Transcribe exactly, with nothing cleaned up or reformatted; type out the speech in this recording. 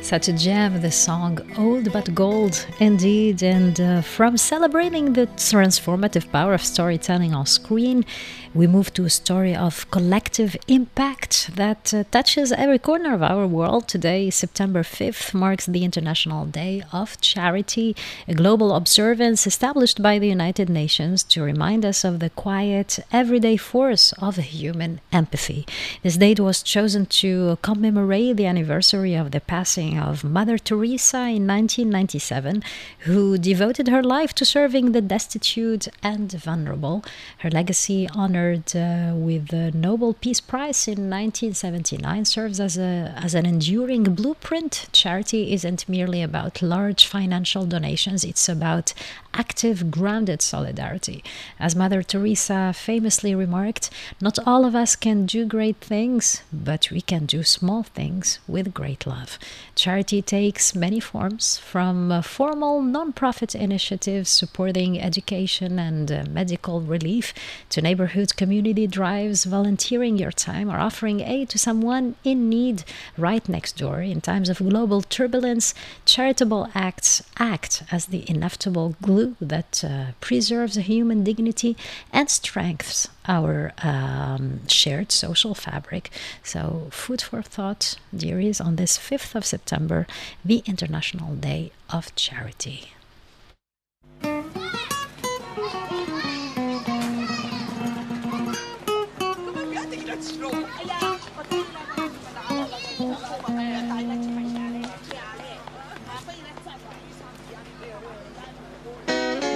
Such a gem, the song Old But Gold, indeed. And uh, from celebrating the transformative power of storytelling on screen, we move to a story of collective impact that uh, touches every corner of our world. Today, September fifth, marks the International Day of Charity, a global observance established by the United Nations to remind us of the quiet, everyday force of human empathy. This date was chosen to commemorate the anniversary of the passing of Mother Teresa in nineteen ninety-seven, who devoted her life to serving the destitute and vulnerable. Her legacy, honored uh, with the Nobel Peace Prize in nineteen seventy-nine, serves as a as an enduring blueprint. Charity isn't merely about large financial donations, it's about active, grounded solidarity. As Mother Teresa famously remarked, not all of us can do great things, but we can do small things with great love. Charity takes many forms, from uh, formal non-profit initiatives supporting education and uh, medical relief, to neighborhood community drives, volunteering your time, or offering aid to someone in need right next door. In times of global turbulence, charitable acts act as the inevitable glue that uh, preserves human dignity and strengthens our um, shared social fabric. So, food for thought, dearies, on this fifth of September, the International Day of Charity.